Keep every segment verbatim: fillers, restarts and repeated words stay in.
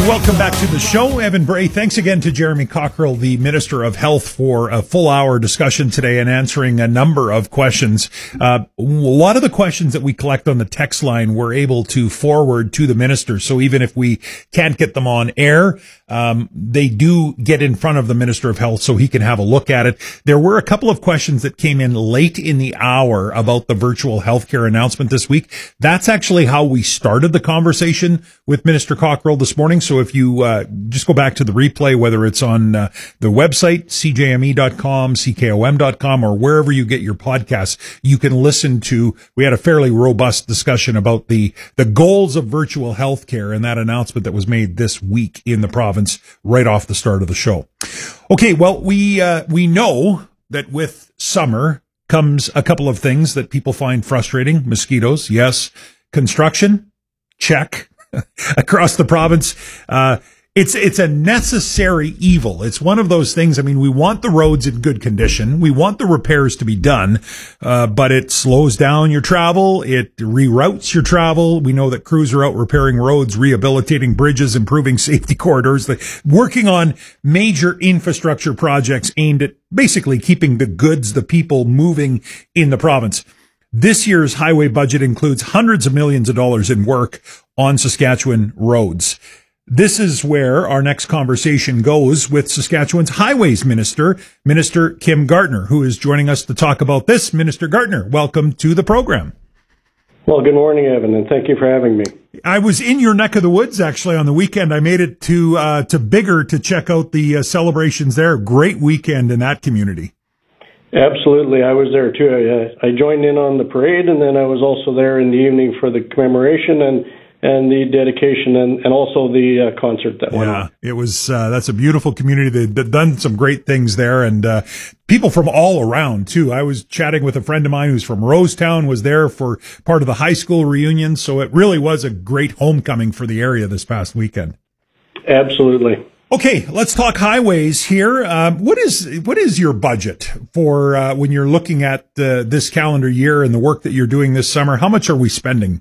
Welcome back to the show. Evan Bray, thanks again to Jeremy Cockrell, the Minister of Health, for a full hour discussion today and answering a number of questions. Uh, a lot of the questions that we collect on the text line we're able to forward to the Minister. So even if we can't get them on air, um, they do get in front of the Minister of Health so he can have a look at it. There were a couple of questions that came in late in the hour about the virtual healthcare announcement this week. That's actually how we started the conversation with Minister Cockrell this morning. So if you uh, just go back to the replay, whether it's on uh, the website, c j m e dot com, c k o m dot com, or wherever you get your podcasts, you can listen to, we had a fairly robust discussion about the, the goals of virtual healthcare and that announcement that was made this week in the province right off the start of the show. Okay, well, we uh, we know that with summer comes a couple of things that people find frustrating. Mosquitoes, yes. Construction, check. Across the province, uh, it's it's a necessary evil. It's one of those things. I mean, we want the roads in good condition. We want the repairs to be done, uh, but it slows down your travel. It reroutes your travel. We know that crews are out repairing roads, rehabilitating bridges, improving safety corridors, the, working on major infrastructure projects aimed at basically keeping the goods, the people moving in the province. This year's highway budget includes hundreds of millions of dollars in work on Saskatchewan roads. This is where our next conversation goes with Saskatchewan's Highways Minister, Minister Kim Gardner, who is joining us to talk about this. Minister Gardner, welcome to the program. Well, good morning, Evan, and thank you for having me. I was in your neck of the woods, actually, on the weekend. I made it to uh, to Biggar to check out the uh, celebrations there. Great weekend in that community. Absolutely. I was there, too. I, uh, I joined in on the parade, and then I was also there in the evening for the commemoration and and the dedication and, and also the uh, concert that went yeah, on. It was, uh, that's a beautiful community. They've done some great things there, and uh, people from all around, too. I was chatting with a friend of mine who's from Rosetown, was there for part of the high school reunion, so it really was a great homecoming for the area this past weekend. Absolutely. Okay, let's talk highways here. Um, what is what is your budget for uh, when you're looking at uh, this calendar year and the work that you're doing this summer? How much are we spending?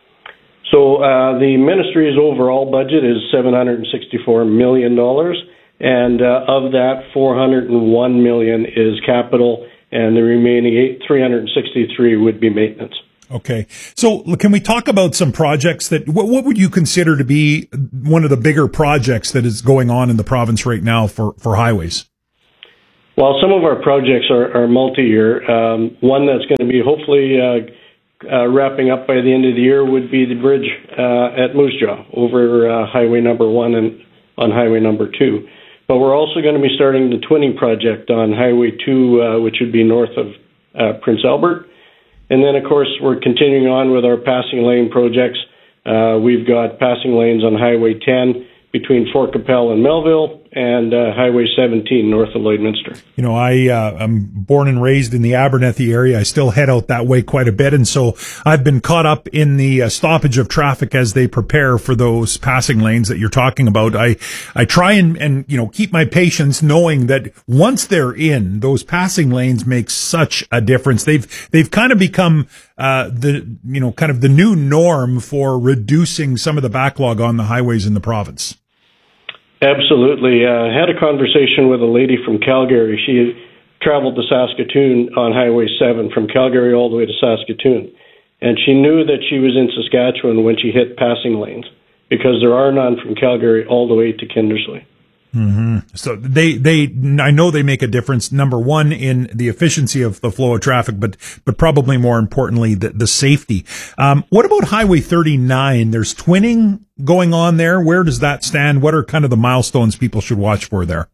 So uh, the ministry's overall budget is seven hundred sixty-four million dollars, and uh, of that, four hundred one million dollars is capital, and the remaining eight, three hundred sixty-three would be maintenance. Okay. So can we talk about some projects that, what, what would you consider to be one of the bigger projects that is going on in the province right now for, for highways? Well, some of our projects are, are multi-year. Um, one that's going to be hopefully uh, uh, wrapping up by the end of the year would be the bridge uh, at Moose Jaw over uh, Highway number one and on Highway number two. But we're also going to be starting the twinning project on Highway two, uh, which would be north of uh, Prince Albert. And then, of course, we're continuing on with our passing lane projects. Uh, we've got passing lanes on Highway ten between Fort Capel and Melville, and uh, Highway seventeen north of Lloydminster. You know, I, uh, I'm born and raised in the Abernethy area. I still head out that way quite a bit, and so I've been caught up in the uh, stoppage of traffic as they prepare for those passing lanes that you're talking about. I, I try and, and, you know, keep my patience knowing that once they're in, those passing lanes make such a difference. They've, they've kind of become, uh, the, you know, kind of the new norm for reducing some of the backlog on the highways in the province. Absolutely. I uh, had a conversation with a lady from Calgary. She traveled to Saskatoon on Highway seven from Calgary all the way to Saskatoon. And she knew that she was in Saskatchewan when she hit passing lanes because there are none from Calgary all the way to Kindersley. Mm-hmm. So they, they, I know they make a difference. Number one, in the efficiency of the flow of traffic, but, but probably more importantly, the, the safety. Um, what about Highway thirty-nine? There's twinning going on there. Where does that stand? What are kind of the milestones people should watch for there?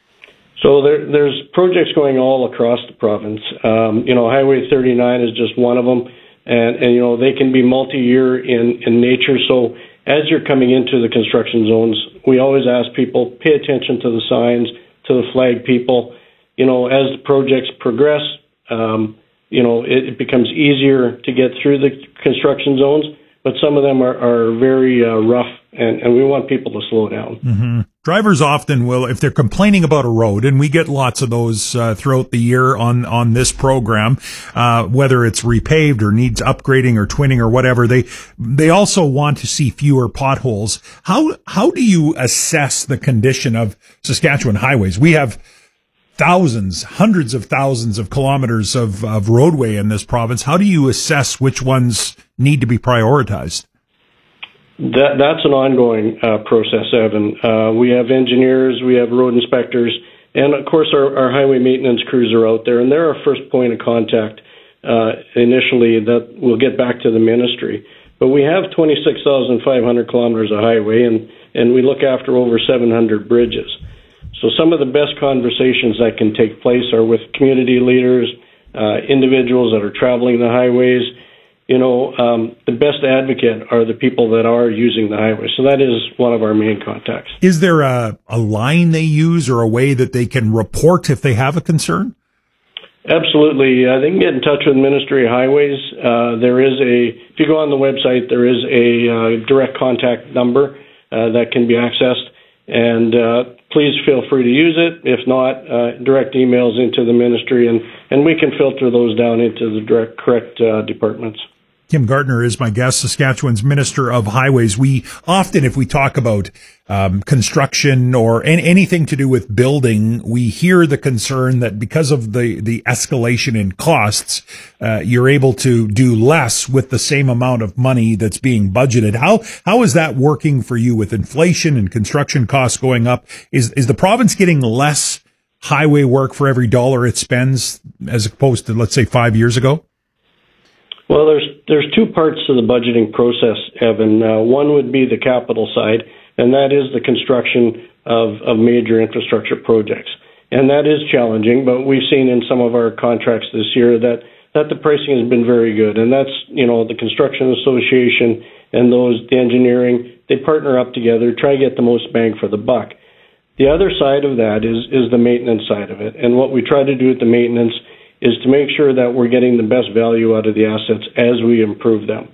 So there, there's projects going all across the province. Um, you know, Highway thirty-nine is just one of them. And, and you know, they can be multi-year in, in nature. So as you're coming into the construction zones, we always ask people, pay attention to the signs, to the flag people. You know, as the projects progress, um, you know, it, it becomes easier to get through the construction zones, but some of them are, are very uh, rough, and, and we want people to slow down. Mm-hmm. Drivers often will, if they're complaining about a road, and we get lots of those uh, throughout the year on on this program, uh, whether it's repaved or needs upgrading or twinning or whatever, they they also want to see fewer potholes. How how do you assess the condition of Saskatchewan highways? We have thousands, hundreds of thousands of kilometers of, of roadway in this province. How do you assess which ones need to be prioritized? That, that's an ongoing uh, process, Evan. Uh, we have engineers, we have road inspectors, and of course our, our highway maintenance crews are out there, and they're our first point of contact uh, initially that will get back to the ministry. But we have twenty-six thousand five hundred kilometers of highway, and, and we look after over seven hundred bridges. So some of the best conversations that can take place are with community leaders, uh, individuals that are traveling the highways. You know, um, the best advocate are the people that are using the highway. So that is one of our main contacts. Is there a, a line they use or a way that they can report if they have a concern? Absolutely. Uh, they can get in touch with Ministry of Highways. Uh, there is a, if you go on the website, there is a uh, direct contact number uh, that can be accessed. And uh, please feel free to use it. If not, uh, direct emails into the ministry, and, and we can filter those down into the direct correct uh, departments. Kim Gardner is my guest, Saskatchewan's Minister of Highways. We often, if we talk about um, construction or any, anything to do with building, we hear the concern that because of the, the escalation in costs, uh, you're able to do less with the same amount of money that's being budgeted. How how is that working for you with inflation and construction costs going up? Is is the province getting less highway work for every dollar it spends as opposed to, let's say, five years ago? Well, there's there's two parts to the budgeting process, Evan. Uh, one would be the capital side, and that is the construction of, of major infrastructure projects. And that is challenging, but we've seen in some of our contracts this year that, that the pricing has been very good. And that's, you know, the Construction Association and those, the engineering, they partner up together, try to get the most bang for the buck. The other side of that is, is the maintenance side of it. And what we try to do with the maintenance is to make sure that we're getting the best value out of the assets as we improve them.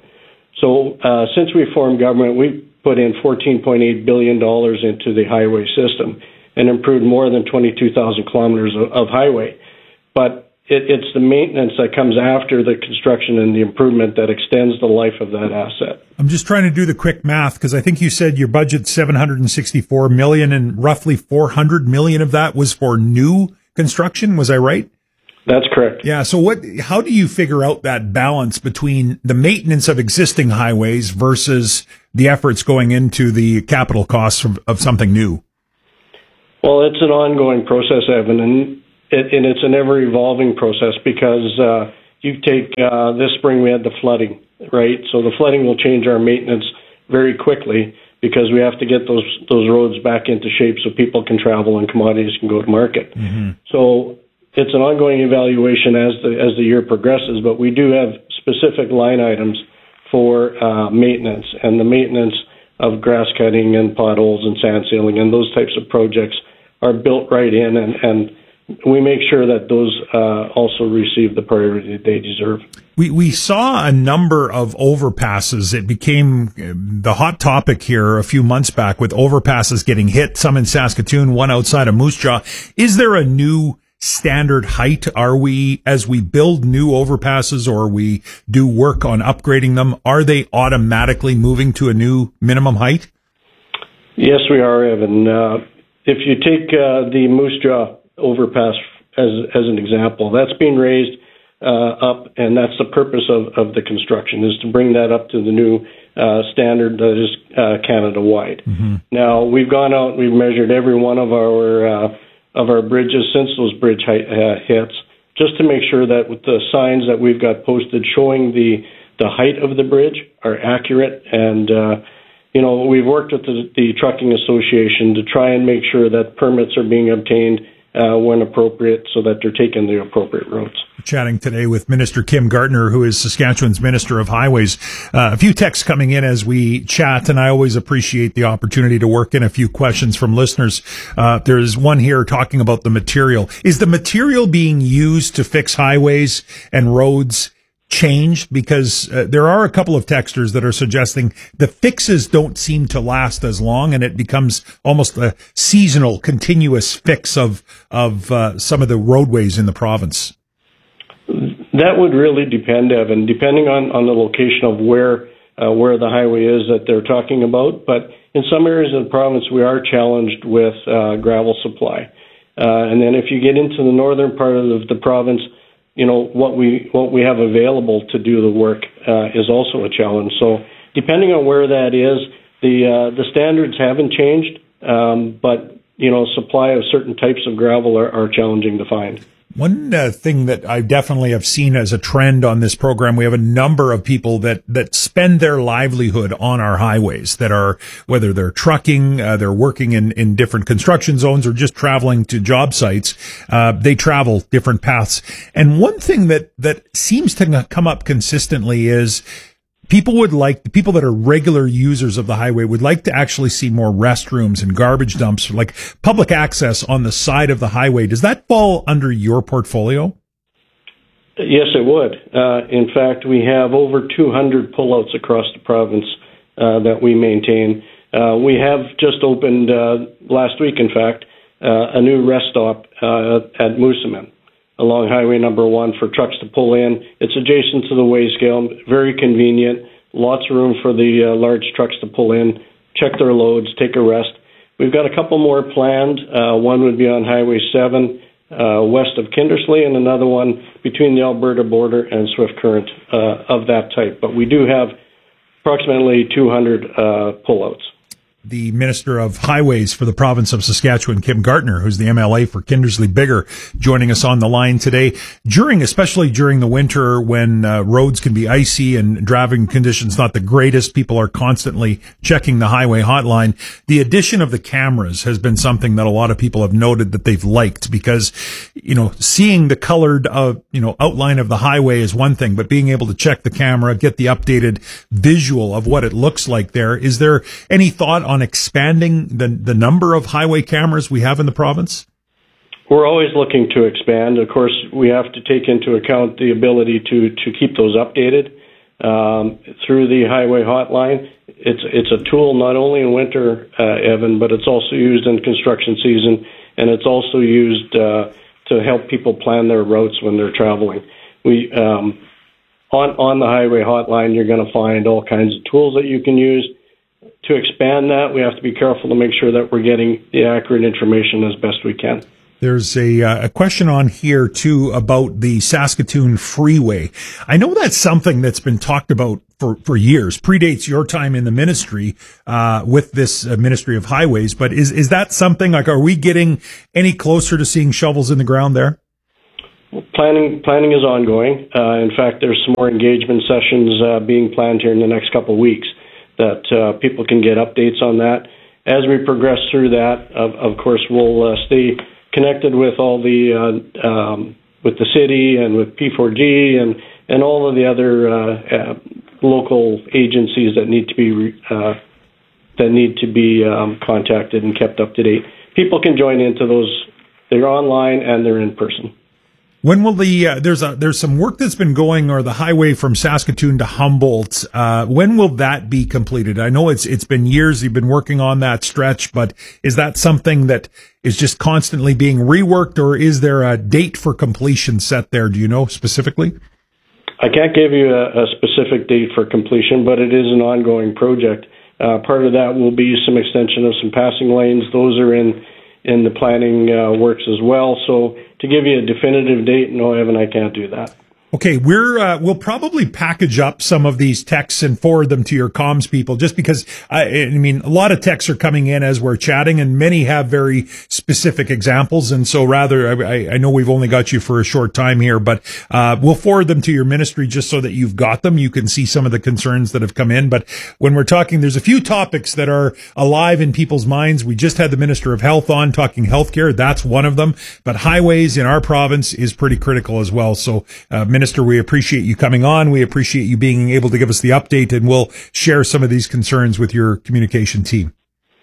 So uh, since we formed government, we've put in fourteen point eight billion dollars into the highway system and improved more than twenty-two thousand kilometers of, of highway. But it, it's the maintenance that comes after the construction and the improvement that extends the life of that asset. I'm just trying to do the quick math because I think you said your budget's seven hundred sixty-four million dollars and roughly four hundred million dollars of that was for new construction. Was I right? That's correct. Yeah. So what, how do you figure out that balance between the maintenance of existing highways versus the efforts going into the capital costs of, of something new? Well, it's an ongoing process, Evan, and, it, and it's an ever-evolving process because uh, you take, uh, this spring we had the flooding, right? So the flooding will change our maintenance very quickly because we have to get those, those roads back into shape so people can travel and commodities can go to market. Mm-hmm. So it's an ongoing evaluation as the as the year progresses, but we do have specific line items for uh, maintenance, and the maintenance of grass cutting and potholes and sand sealing and those types of projects are built right in, and, and we make sure that those uh, also receive the priority they deserve. We we saw a number of overpasses. It became the hot topic here a few months back with overpasses getting hit, some in Saskatoon, one outside of Moose Jaw. Is there a new standard height? Are we, as we build new overpasses or we do work on upgrading them, are they automatically moving to a new minimum height? Yes, we are, Evan. Uh, if you take uh, the Moose Jaw overpass as as an example, that's being raised uh, up, and that's the purpose of, of the construction, is to bring that up to the new uh, standard that is uh, Canada-wide. Mm-hmm. Now, we've gone out, we've measured every one of our uh, of our bridges since those bridge height, uh, hits, just to make sure that with the signs that we've got posted showing the, the height of the bridge are accurate. And, uh, you know, we've worked with the, the Trucking Association to try and make sure that permits are being obtained uh, when appropriate so that they're taking the appropriate roads. Chatting today with Minister Kim Gardner, who is Saskatchewan's Minister of Highways. Uh, a few texts coming in as we chat, and I always appreciate the opportunity to work in a few questions from listeners. Uh, there's one here talking about the material. Is the material being used to fix highways and roads changed? Because uh, there are a couple of texters that are suggesting the fixes don't seem to last as long, and it becomes almost a seasonal, continuous fix of of uh, some of the roadways in the province. That would really depend, Evan, depending on, on the location of where uh, where the highway is that they're talking about. But in some areas of the province, we are challenged with uh, gravel supply. Uh, and then if you get into the northern part of the, the province, you know, what we what we have available to do the work uh, is also a challenge. So depending on where that is, the uh, the standards haven't changed, um, but, you know, supply of certain types of gravel are, are challenging to find. One uh, thing that I definitely have seen as a trend on this program, we have a number of people that, that spend their livelihood on our highways that are, whether they're trucking, uh, they're working in, in different construction zones or just traveling to job sites. Uh, they travel different paths. And one thing that, that seems to come up consistently is people would like, the people that are regular users of the highway would like to actually see more restrooms and garbage dumps, like public access on the side of the highway. Does that fall under your portfolio? Yes, it would. Uh, in fact, we have over two hundred pullouts across the province uh, that we maintain. Uh, we have just opened, uh, last week, in fact, uh, a new rest stop uh, at Moosomin along Highway number one for trucks to pull in. It's adjacent to the weigh scale, very convenient, lots of room for the uh, large trucks to pull in, check their loads, take a rest. We've got a couple more planned. Uh, one would be on Highway seven uh, west of Kindersley, and another one between the Alberta border and Swift Current uh, of that type. But we do have approximately two hundred uh, pullouts. The Minister of Highways for the province of Saskatchewan, Kim Gartner, who's the M L A for Kindersley Bigger, joining us on the line today. During, especially during the winter when uh, roads can be icy and driving conditions not the greatest, people are constantly checking the highway hotline. The addition of the cameras has been something that a lot of people have noted that they've liked because, you know, seeing the colored, uh, you know, outline of the highway is one thing, but being able to check the camera, get the updated visual of what it looks like there. Is there any thought on expanding the the number of highway cameras we have in the province? We're always looking to expand. Of course, we have to take into account the ability to, to keep those updated um, through the highway hotline. It's it's a tool not only in winter, uh, Evan, but it's also used in construction season, and it's also used uh, to help people plan their routes when they're traveling. We um, on on the highway hotline, you're going to find all kinds of tools that you can use. To expand that, we have to be careful to make sure that we're getting the accurate information as best we can. There's a, uh, a question on here, too, about the Saskatoon Freeway. I know that's something that's been talked about for, for years, predates your time in the ministry uh, with this uh, Ministry of Highways. But is, is that something, like, are we getting any closer to seeing shovels in the ground there? Well, planning planning is ongoing. Uh, in fact, there's some more engagement sessions uh, being planned here in the next couple of weeks that uh, people can get updates on that. As we progress through that, of, of course, we'll uh, stay connected with all the uh, um, with the city and with P four G and, and all of the other uh, uh, local agencies that need to be uh, that need to be um, contacted and kept up to date. People can join into those. They're online and they're in person. When will the uh, there's a there's some work that's been going, or the highway from Saskatoon to Humboldt? Uh, when will that be completed? I know it's it's been years you've been working on that stretch, but is that something that is just constantly being reworked, or is there a date for completion set there? Do you know specifically? I can't give you a, a specific date for completion, but it is an ongoing project. Uh, part of that will be some extension of some passing lanes. Those are in in the planning uh, works as well. So to give you a definitive date, no, Evan, I can't do that. Okay, we're uh, we'll probably package up some of these texts and forward them to your comms people, just because I, I mean a lot of texts are coming in as we're chatting, and many have very specific examples. And so, rather, I, I know we've only got you for a short time here, but uh, we'll forward them to your ministry just so that you've got them. You can see some of the concerns that have come in. But when we're talking, there's a few topics that are alive in people's minds. We just had the Minister of Health on talking healthcare. That's one of them. But highways in our province is pretty critical as well. So, uh, Minister, we appreciate you coming on. We appreciate you being able to give us the update, and we'll share some of these concerns with your communication team.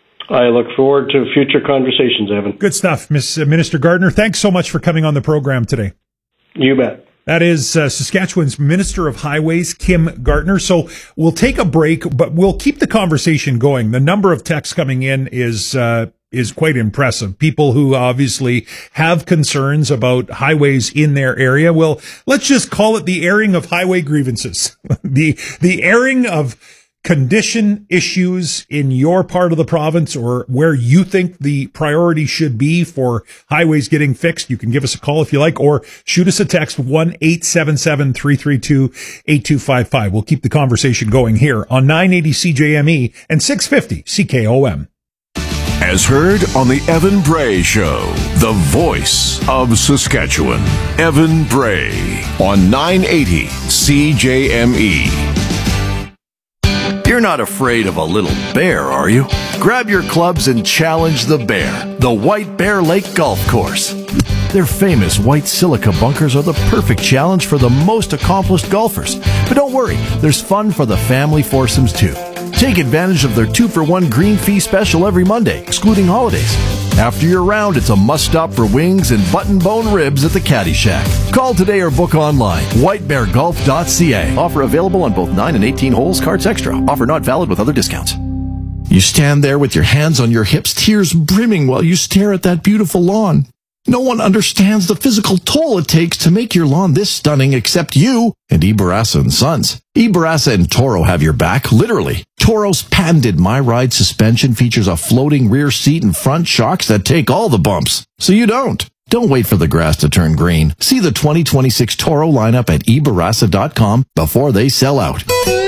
I look forward to future conversations, Evan. Good stuff, Miss Minister Gartner. Thanks so much for coming on the program today. You bet. That is uh, Saskatchewan's Minister of Highways, Kim Gardner. So we'll take a break, but we'll keep the conversation going. The number of texts coming in is uh, is quite impressive. People who obviously have concerns about highways in their area. Well, let's just call it the airing of highway grievances. the the airing of condition issues in your part of the province, or where you think the priority should be for highways getting fixed. You can give us a call if you like, or shoot us a text, one eight seven seven, three three two, eight two five five. We'll keep the conversation going here on nine eighty C J M E and six fifty C K O M. As heard on the Evan Bray Show, the voice of Saskatchewan. Evan Bray on nine eighty C J M E. You're not afraid of a little bear, are you? Grab your clubs and challenge the bear, the White Bear Lake Golf Course. Their famous white silica bunkers are the perfect challenge for the most accomplished golfers. But don't worry, there's fun for the family foursomes too. Take advantage of their two for one green fee special every Monday, excluding holidays. After your round, it's a must-stop for wings and button-bone ribs at the Caddy Shack. Call today or book online. white bear golf dot c a. Offer available on both nine and eighteen holes, cards extra. Offer not valid with other discounts. You stand there with your hands on your hips, tears brimming while you stare at that beautiful lawn. No one understands the physical toll it takes to make your lawn this stunning except you and E. Barassa and Sons. E. Barassa and Toro have your back, literally. Toro's patented My Ride suspension features a floating rear seat and front shocks that take all the bumps, so you don't. Don't wait for the grass to turn green. See the twenty twenty-six Toro lineup at e barassa dot com before they sell out.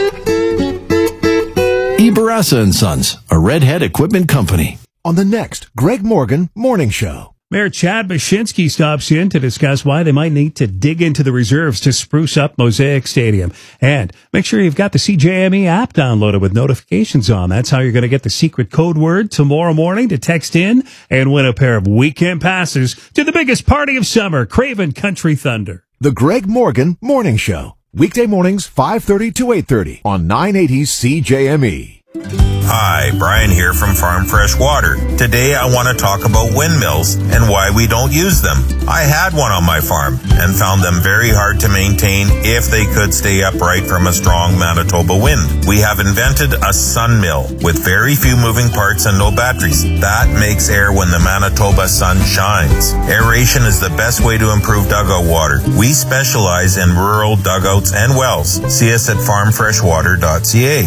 E. Barassa and Sons, a Redhead equipment company. On the next Greg Morgan Morning Show. Mayor Chad Baczynski stops in to discuss why they might need to dig into the reserves to spruce up Mosaic Stadium. And make sure you've got the C J M E app downloaded with notifications on. That's how you're going to get the secret code word tomorrow morning to text in and win a pair of weekend passes to the biggest party of summer, Craven Country Thunder. The Greg Morgan Morning Show. Weekday mornings, five thirty to eight thirty on nine eighty C J M E. Hi, Brian here from Farm Fresh Water. Today I want to talk about windmills and why we don't use them. I had one on my farm and found them very hard to maintain if they could stay upright from a strong Manitoba wind. We have invented a sun mill with very few moving parts and no batteries. That makes air when the Manitoba sun shines. Aeration is the best way to improve dugout water. We specialize in rural dugouts and wells. See us at farm fresh water dot c a.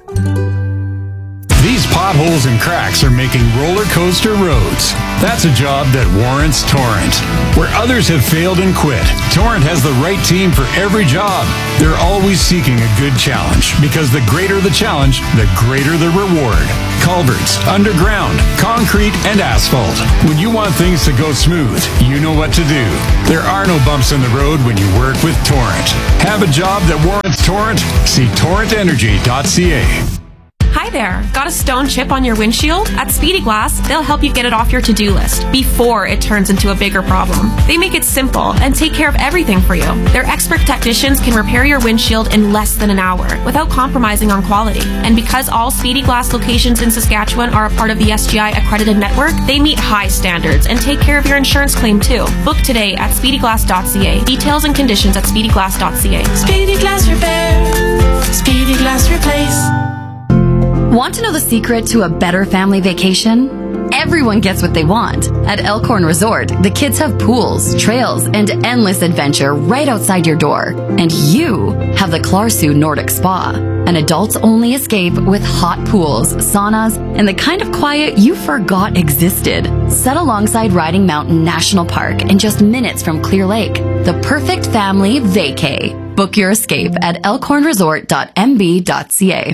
These potholes and cracks are making roller coaster roads. That's a job that warrants Torrent. Where others have failed and quit, Torrent has the right team for every job. They're always seeking a good challenge, because the greater the challenge, the greater the reward. Culverts, underground, concrete, and asphalt. When you want things to go smooth, you know what to do. There are no bumps in the road when you work with Torrent. Have a job that warrants Torrent? See torrent energy dot c a. Hi there. Got a stone chip on your windshield? At Speedy Glass, they'll help you get it off your to-do list before it turns into a bigger problem. They make it simple and take care of everything for you. Their expert technicians can repair your windshield in less than an hour without compromising on quality. And because all Speedy Glass locations in Saskatchewan are a part of the S G I accredited network, they meet high standards and take care of your insurance claim too. Book today at speedy glass dot c a. Details and conditions at speedy glass dot c a. Speedy Glass Repair. Speedy Glass Replace. Want to know the secret to a better family vacation? Everyone gets what they want. At Elkhorn Resort, the kids have pools, trails, and endless adventure right outside your door. And you have the Clarsu Nordic Spa, an adults-only escape with hot pools, saunas, and the kind of quiet you forgot existed. Set alongside Riding Mountain National Park and just minutes from Clear Lake. The perfect family vacay. Book your escape at elkhorn resort dot m b dot c a.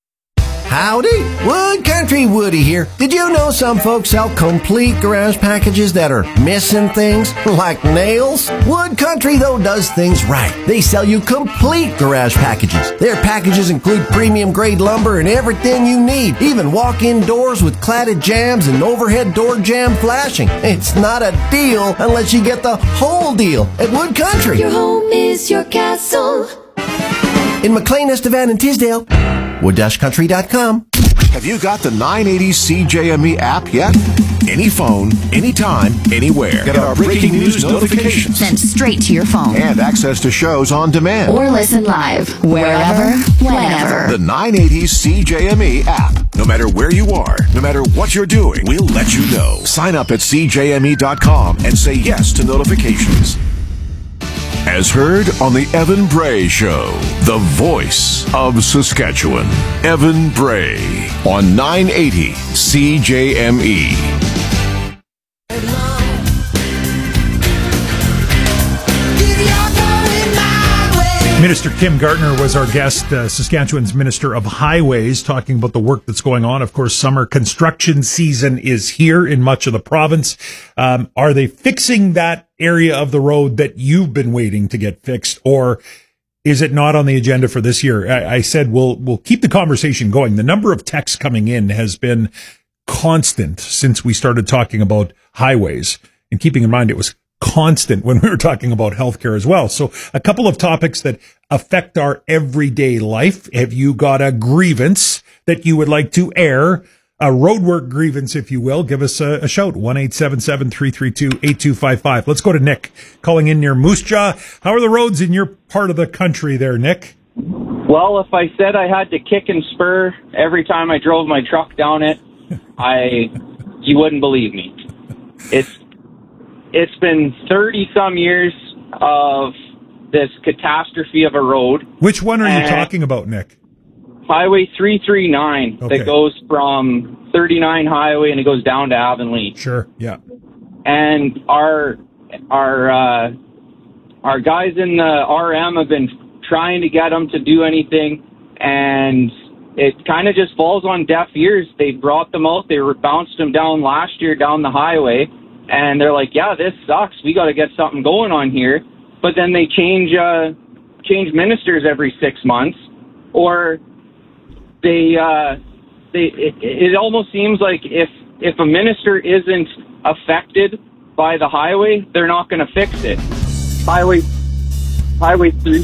Howdy, Wood Country Woody here. Did you know some folks sell complete garage packages that are missing things, like nails? Wood Country, though, does things right. They sell you complete garage packages. Their packages include premium grade lumber and everything you need, even walk-in doors with cladded jambs and overhead door jamb flashing. It's not a deal unless you get the whole deal at Wood Country. Your home is your castle. In McLean, Estevan, and Tisdale, wood dash country dot com. Have you got the nine eighty C J M E app yet? Any phone, anytime, anywhere. Get our breaking news notifications Sent straight to your phone. and access to shows on demand. Or listen live, wherever, whenever. The nine eighty C J M E app. No matter where you are, no matter what you're doing, we'll let you know. Sign up at C J M E dot com and say yes to notifications. As heard on the Evan Bray Show, the voice of Saskatchewan. Evan Bray on nine eighty C J M E. Minister Kim Gardner was our guest, uh, Saskatchewan's Minister of Highways, talking about the work that's going on. Of course, summer construction season is here in much of the province. Um, are they fixing that area of the road that you've been waiting to get fixed, or is it not on the agenda for this year? I, I said we'll we'll keep the conversation going. The number of texts coming in has been constant since we started talking about highways, and keeping in mind it was constant when we were talking about healthcare as well. So a couple of topics that affect our everyday life. Have you got a grievance that you would like to air? A roadwork grievance, if you will. Give us a, a shout. one eight seven seven, three three two, eight two five five. Let's go to Nick, calling in near Moose Jaw. How are the roads in your part of the country there, Nick? Well, if I said I had to kick and spur every time I drove my truck down it, I you wouldn't believe me. It's It's been thirty-some years of this catastrophe of a road. Which one are you talking about, Nick? Highway three thirty-nine Okay. that goes from thirty-nine Highway and it goes down to Avonlea. Sure, yeah. And our our uh, our guys in the R M have been trying to get them to do anything, and it kind of just falls on deaf ears. They brought them out. They bounced them down last year down the highway. And they're like, yeah, this sucks. We got to get something going on here. But then they change uh, change ministers every six months, or they uh, they. It, it almost seems like if if a minister isn't affected by the highway, they're not going to fix it. Highway, highway three.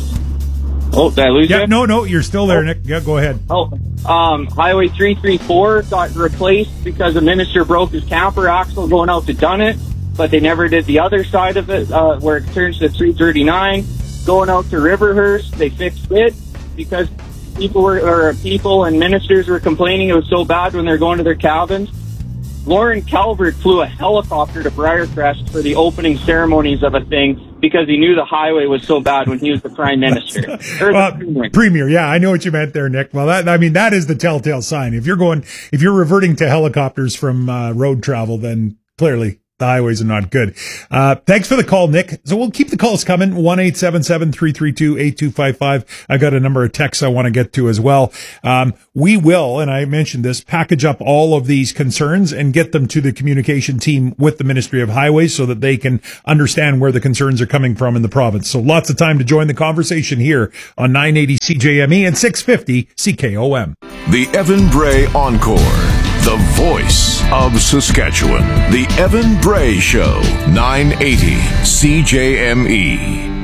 Oh, did I lose yeah, you? No, no, you're still there, Oh. Nick. Yeah, go ahead. Oh, um, Highway three thirty-four got replaced because the minister broke his camper axle going out to Dunnett, but they never did the other side of it, uh, where it turns to three thirty-nine. Going out to Riverhurst, they fixed it because people were, or people and ministers were complaining it was so bad when they're going to their cabins. Lauren Calvert flew a helicopter to Briarcrest for the opening ceremonies of a thing because he knew the highway was so bad when he was the prime minister. Or the Uh, premier. Premier, yeah, I know what you meant there, Nick. Well, that, I mean, that is the telltale sign. If you're going, if you're reverting to helicopters from uh, road travel, then clearly the highways are not good. Uh, thanks for the call, Nick. So we'll keep the calls coming. one eight seven seven, three three two, eight two five five. I got a number of texts I want to get to as well. Um, we will, and I mentioned this, package up all of these concerns and get them to the communication team with the Ministry of Highways so that they can understand where the concerns are coming from in the province. So lots of time to join the conversation here on nine eighty C J M E and six fifty C K O M. The Evan Bray Encore. The voice of Saskatchewan. The Evan Bray Show. nine eighty C J M E.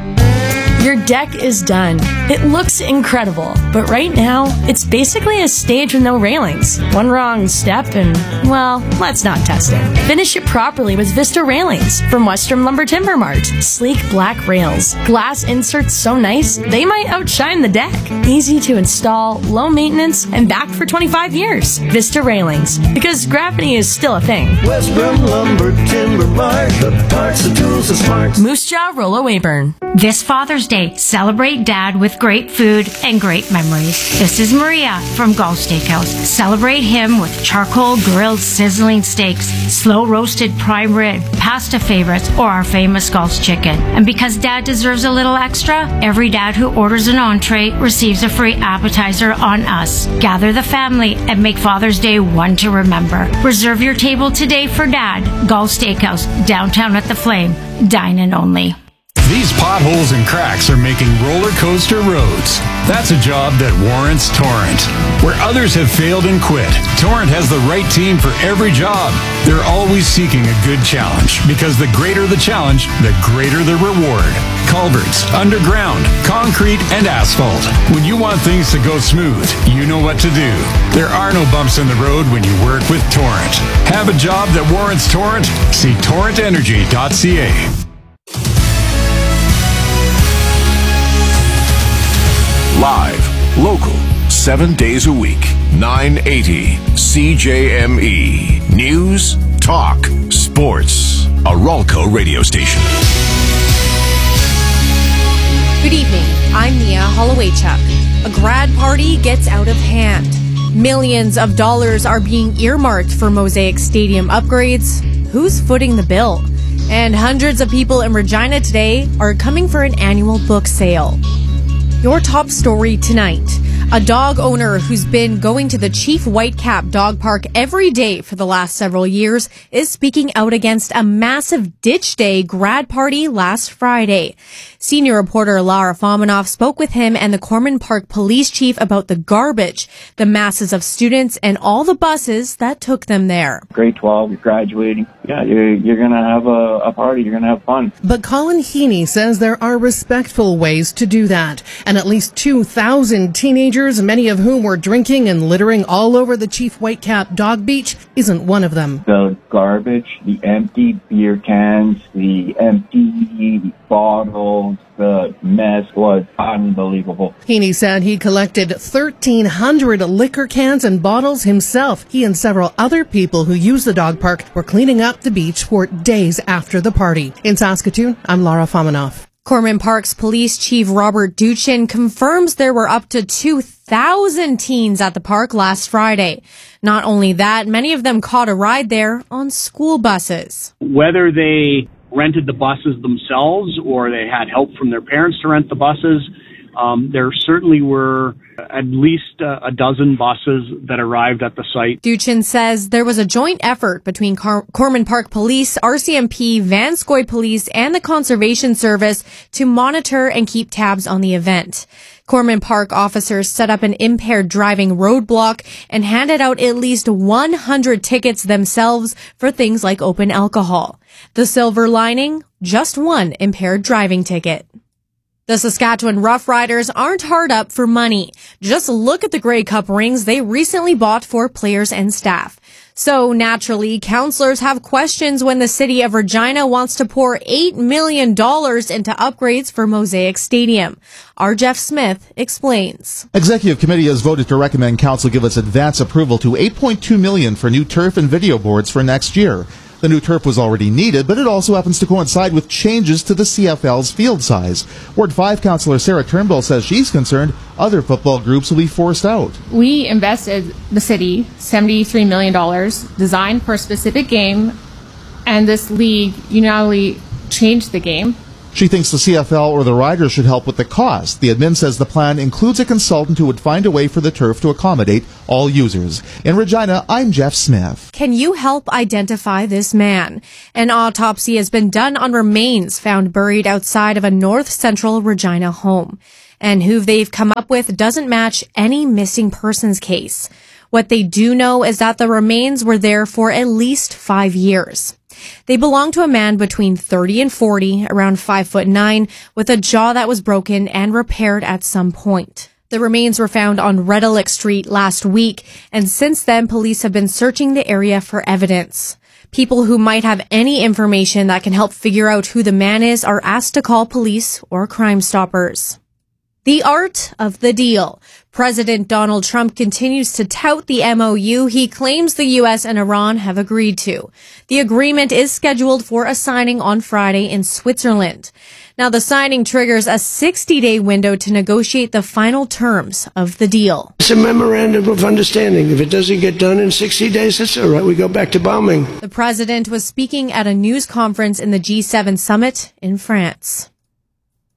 Your deck is done. It looks incredible, but right now, it's basically a stage with no railings. One wrong step and, well, let's not test it. Finish it properly with Vista Railings from Western Lumber Timber Mart. Sleek black rails. Glass inserts so nice, they might outshine the deck. Easy to install, low maintenance, and back for twenty-five years. Vista Railings, because gravity is still a thing. Western Lumber Timber Mart, the parts, the tools, the smarts. Moose Jaw, Rollo Weyburn. This Father's Day, celebrate Dad with great food and great memories. This is Maria from Gulf Steakhouse. Celebrate him with charcoal grilled sizzling steaks, slow roasted prime rib, pasta favorites, or our famous Gulf's chicken. And because Dad deserves a little extra, every dad who orders an entree receives a free appetizer on us. Gather the family and make Father's Day one to remember. Reserve your table today for Dad. Gulf Steakhouse, downtown at the Flame. Dine in only. These potholes and cracks are making roller coaster roads. That's a job that warrants Torrent. Where others have failed and quit, Torrent has the right team for every job. They're always seeking a good challenge, because the greater the challenge, the greater the reward. Culverts, underground, concrete, and asphalt. When you want things to go smooth, you know what to do. There are no bumps in the road when you work with Torrent. Have a job that warrants Torrent? See torrent energy dot c a. Live, local, seven days a week, nine eighty C J M E. News, talk, sports. A Ralco radio station. Good evening. I'm Mia Hollowaychuk. A grad party gets out of hand. Millions of dollars are being earmarked for Mosaic Stadium upgrades. Who's footing the bill? And hundreds of people in Regina today are coming for an annual book sale. Your top story tonight. A dog owner who's been going to the Chief Whitecap Dog Park every day for the last several years is speaking out against a massive ditch day grad party last Friday. Senior reporter Lara Fomanoff spoke with him and the Corman Park police chief about the garbage, the masses of students, and all the buses that took them there. Grade twelve, you're graduating. Yeah, you're, you're going to have a, a party. You're going to have fun. But Colin Heaney says there are respectful ways to do that. And at least two thousand teenagers, many of whom were drinking and littering all over the Chief Whitecap Dog Beach, isn't one of them. The garbage, the empty beer cans, the empty bottles, the mess was unbelievable. Heaney said he collected thirteen hundred liquor cans and bottles himself. He and several other people who use the dog park were cleaning up the beach for days after the party. In Saskatoon, I'm Lara Fomanoff. Corman Park's police chief Robert Duchin confirms there were up to two thousand teens at the park last Friday. Not only that, many of them caught a ride there on school buses. Whether they rented the buses themselves or they had help from their parents to rent the buses, um, there certainly were at least uh, a dozen buses that arrived at the site. Duchin says there was a joint effort between Car- Corman Park Police, R C M P, Vanscoy Police, and the Conservation Service to monitor and keep tabs on the event. Corman Park officers set up an impaired driving roadblock and handed out at least one hundred tickets themselves for things like open alcohol. The silver lining? Just one impaired driving ticket. The Saskatchewan Roughriders aren't hard up for money. Just look at the Grey Cup rings they recently bought for players and staff. So naturally, councillors have questions when the city of Regina wants to pour eight million dollars into upgrades for Mosaic Stadium. Our Jeff Smith explains. Executive Committee has voted to recommend Council give its advance approval to eight point two million dollars for new turf and video boards for next year. The new turf was already needed, but it also happens to coincide with changes to the C F L's field size. Ward five Councillor Sarah Turnbull says she's concerned other football groups will be forced out. We invested, the city, seventy-three million dollars, designed for a specific game, and this league unilaterally changed the game. She thinks the C F L or the Riders should help with the cost. The admin says the plan includes a consultant who would find a way for the turf to accommodate all users. In Regina, I'm Jeff Smith. Can you help identify this man? An autopsy has been done on remains found buried outside of a north central Regina home. And who they've come up with doesn't match any missing persons case. What they do know is that the remains were there for at least five years. They belong to a man between thirty and forty, around five foot nine, with a jaw that was broken and repaired at some point. The remains were found on Redelick Street last week, and since then, police have been searching the area for evidence. People who might have any information that can help figure out who the man is are asked to call police or Crime Stoppers. The art of the deal. President Donald Trump continues to tout the M O U he claims the U S and Iran have agreed to. The agreement is scheduled for a signing on Friday in Switzerland. Now, the signing triggers a sixty-day window to negotiate the final terms of the deal. It's a memorandum of understanding. If it doesn't get done in sixty days, that's all right. We go back to bombing. The president was speaking at a news conference in the G seven summit in France.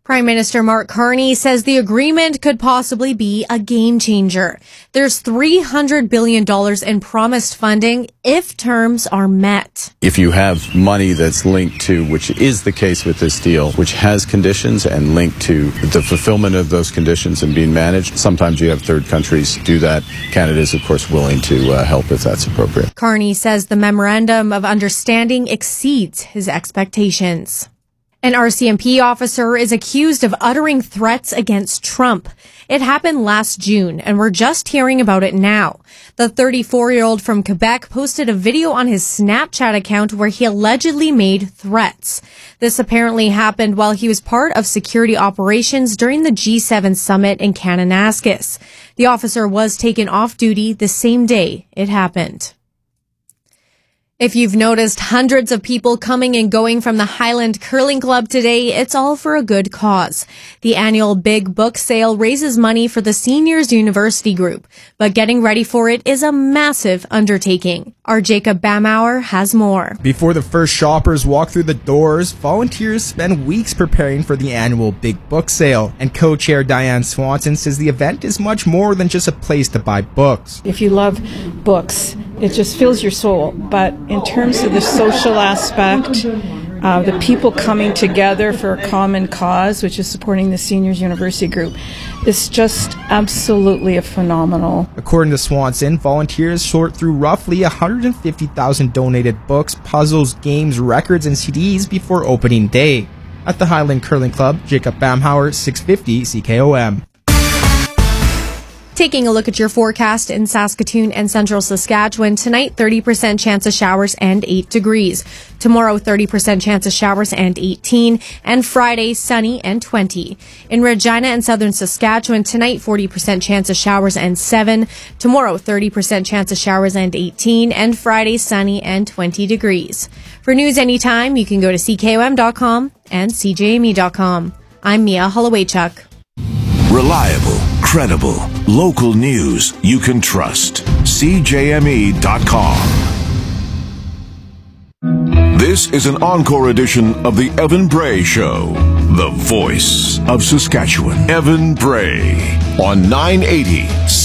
Prime Minister Mark Carney says the agreement could possibly be a game changer. There's three hundred billion dollars in promised funding if terms are met. If you have money that's linked to, which is the case with this deal, which has conditions and linked to the fulfillment of those conditions and being managed, sometimes you have third countries do that. Canada is, of course, willing to uh, help if that's appropriate. Carney says the memorandum of understanding exceeds his expectations. An R C M P officer is accused of uttering threats against Trump. It happened last June, and we're just hearing about it now. The thirty-four-year-old from Quebec posted a video on his Snapchat account where he allegedly made threats. This apparently happened while he was part of security operations during the G seven summit in Kananaskis. The officer was taken off duty the same day it happened. If you've noticed hundreds of people coming and going from the Highland Curling Club today, it's all for a good cause. The annual Big Book Sale raises money for the Seniors University Group, but getting ready for it is a massive undertaking. Our Jacob Bamauer has more. Before the first shoppers walk through the doors, volunteers spend weeks preparing for the annual Big Book Sale, and co-chair Diane Swanson says the event is much more than just a place to buy books. If you love books, it just fills your soul, but in terms of the social aspect, uh, the people coming together for a common cause, which is supporting the Seniors University Group, is just absolutely a phenomenal. According to Swanson, volunteers sort through roughly one hundred fifty thousand donated books, puzzles, games, records, and C Ds before opening day. At the Highland Curling Club, Jacob Bamhauer, six fifty C K O M. Taking a look at your forecast in Saskatoon and central Saskatchewan. Tonight, thirty percent chance of showers and eight degrees. Tomorrow, thirty percent chance of showers and eighteen. And Friday, sunny and twenty. In Regina and southern Saskatchewan, tonight, forty percent chance of showers and seven. Tomorrow, thirty percent chance of showers and eighteen. And Friday, sunny and twenty degrees. For news anytime, you can go to C K O M dot com and C J M E dot com. I'm Mia Hollowaychuk. Reliable, credible, local news you can trust. C J M E dot com. This is an encore edition of the Evan Bray Show. The voice of Saskatchewan. Evan Bray on nine eighty